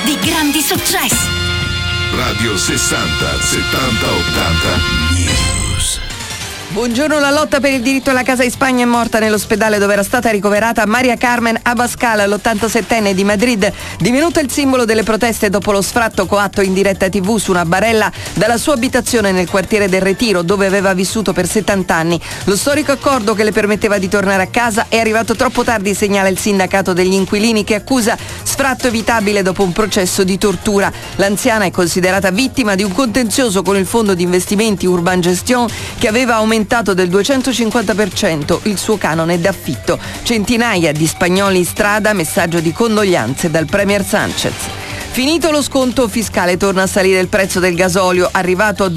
di grandi successi. Radio 60 70 80 News. Buongiorno, la lotta per il diritto alla casa in Spagna è morta nell'ospedale dove era stata ricoverata Maria Carmen Abascal, l'87enne di Madrid, divenuta il simbolo delle proteste dopo lo sfratto coatto in diretta TV su una barella dalla sua abitazione nel quartiere del Retiro, dove aveva vissuto per 70 anni. Lo storico accordo che le permetteva di tornare a casa è arrivato troppo tardi, segnala il sindacato degli inquilini, che accusa sfratto evitabile dopo un processo di tortura. L'anziana è considerata vittima di un contenzioso con il fondo di investimenti Urban Gestion, che aveva aumentato del 250% il suo canone d'affitto. Centinaia di spagnoli in strada, messaggio di condoglianze dal premier Sánchez. Finito lo sconto fiscale, torna a salire il prezzo del gasolio, arrivato a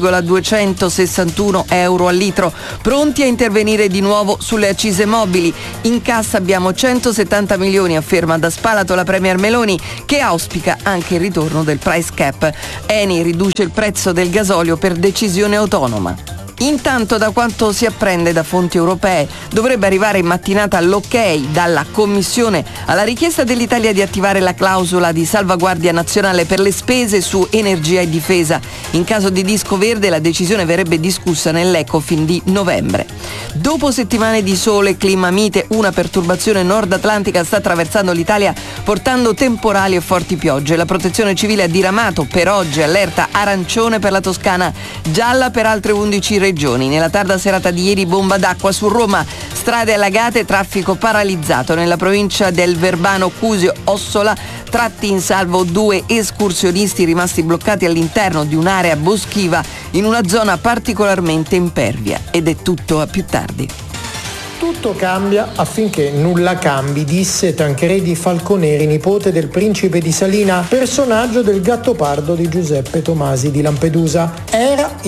2,261 euro al litro. Pronti a intervenire di nuovo sulle accise mobili. In cassa abbiamo 170 milioni, afferma da Spalato la premier Meloni, che auspica anche il ritorno del price cap. Eni riduce il prezzo del gasolio per decisione autonoma. Intanto, da quanto si apprende da fonti europee, dovrebbe arrivare in mattinata l'ok dalla Commissione alla richiesta dell'Italia di attivare la clausola di salvaguardia nazionale per le spese su energia e difesa. In caso di disco verde la decisione verrebbe discussa nell'Ecofin di novembre. Dopo settimane di sole, clima mite, una perturbazione nord atlantica sta attraversando l'Italia portando temporali e forti piogge. La Protezione Civile ha diramato per oggi allerta arancione per la Toscana, gialla per altre 11 regioni. Nella tarda serata di ieri bomba d'acqua su Roma, strade allagate, traffico paralizzato. Nella provincia del Verbano, Cusio, Ossola, tratti in salvo 2 escursionisti rimasti bloccati all'interno di un'area boschiva in una zona particolarmente impervia. Ed è tutto, a più tardi. Tutto cambia affinché nulla cambi, disse Tancredi Falconeri, nipote del principe di Salina, personaggio del Gattopardo di Giuseppe Tomasi di Lampedusa. Era il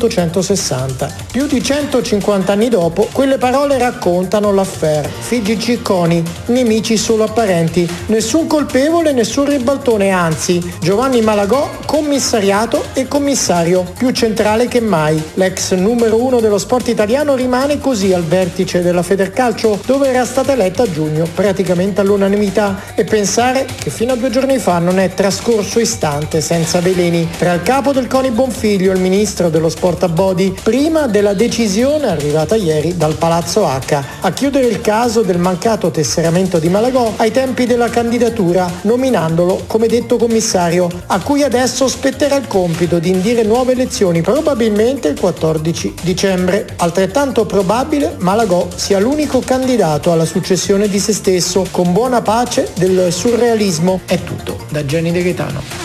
1860. Più di 150 anni dopo, quelle parole raccontano l'affaire. Figli cicconi, nemici solo apparenti, nessun colpevole, nessun ribaltone, anzi, Giovanni Malagò commissariato e commissario, più centrale che mai. L'ex numero 1 dello sport italiano rimane così al vertice della Federcalcio, dove era stata eletta a giugno praticamente all'unanimità, e pensare che fino a 2 giorni fa non è trascorso istante senza veleni tra il capo del CONI Bonfiglio e il ministro dello sport Abodi, prima della decisione arrivata ieri dal Palazzo H a chiudere il caso del mancato tesseramento di Malagò ai tempi della candidatura, nominandolo come detto commissario, a cui adesso spetterà il compito di indire nuove elezioni, probabilmente il 14 dicembre. Altrettanto probabile Malagò sia l'unico candidato alla successione di se stesso, con buona pace del surrealismo. È tutto da Jenny De Gaetano.